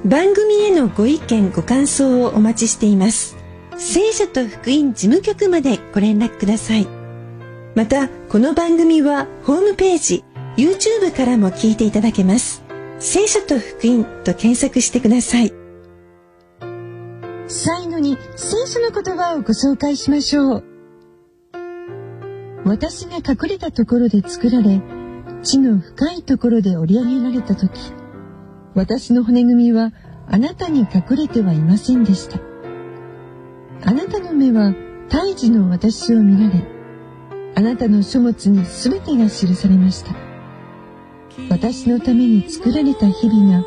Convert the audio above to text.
番組へのご意見ご感想をお待ちしています。聖書と福音事務局までご連絡ください。またこの番組はホームページ、YouTube からも聞いていただけます。聖書と福音と検索してください。 最後に聖書の言葉をご紹介しましょう。私が隠れたところで作られ、地の深いところで織り上げられたとき、私の骨組みはあなたに隠れてはいませんでした。あなたの目は胎児の私を見られ、あなたの書物にすべてが記されました。私のために作られた日々が